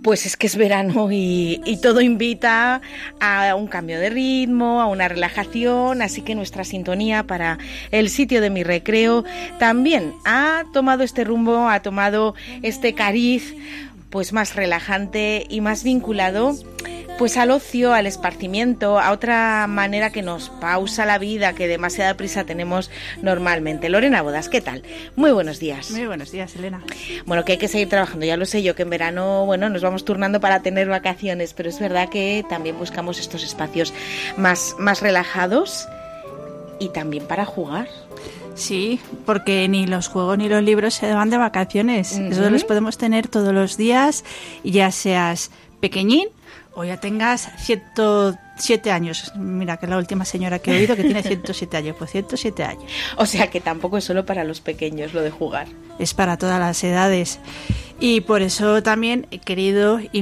Pues es que es verano y todo invita a un cambio de ritmo, a una relajación, así que nuestra sintonía para el sitio de mi recreo también ha tomado este rumbo, ha tomado este cariz pues más relajante y más vinculado pues al ocio, al esparcimiento, a otra manera que nos pausa la vida, que demasiada prisa tenemos normalmente. Lorena Bodas, ¿qué tal? Muy buenos días. Muy buenos días, Elena. Bueno, que hay que seguir trabajando, ya lo sé yo, que en verano, bueno, nos vamos turnando para tener vacaciones, pero es verdad que también buscamos estos espacios más relajados y también para jugar. Sí, porque ni los juegos ni los libros se van de vacaciones. Eso los podemos tener todos los días, ya seas pequeñín o ya tengas 107 años. Mira, que es la última señora que he oído que tiene 107 años. Pues 107 años. O sea que tampoco es solo para los pequeños lo de jugar. Es para todas las edades. Y por eso también he querido